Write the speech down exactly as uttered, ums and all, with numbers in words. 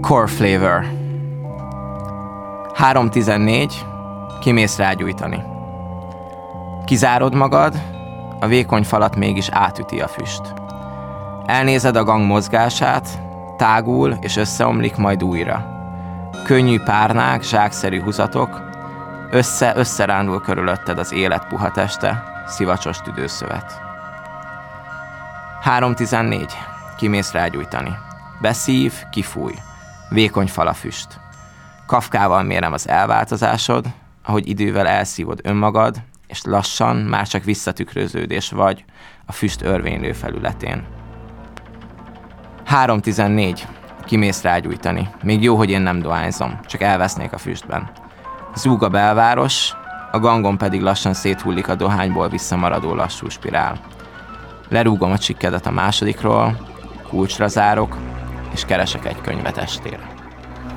Core Flavor. három tizennégy. Kimész rágyújtani. Kizárod magad, a vékony falat mégis átüti a füst. Elnézed a gang mozgását, tágul és összeomlik majd újra. Könnyű párnák, zsákszerű húzatok, össze-összerándul körülötted az élet puha teste, szivacsos tüdőszövet. három tizennégy. Kimész rágyújtani. Beszív, kifúj. Vékony fal a füst. Kafkával mérem az elváltozásod, ahogy idővel elszívod önmagad, és lassan már csak visszatükröződés vagy a füst örvénylő felületén. három tizennégy. Kimész rágyújtani. Még jó, hogy én nem dohányzom, csak elvesznék a füstben. Zúg a belváros, a gangon pedig lassan széthullik a dohányból visszamaradó lassú spirál. Lerúgom a csikkedet a másodikról, kulcsra zárok, és keresek egy könyvet estére.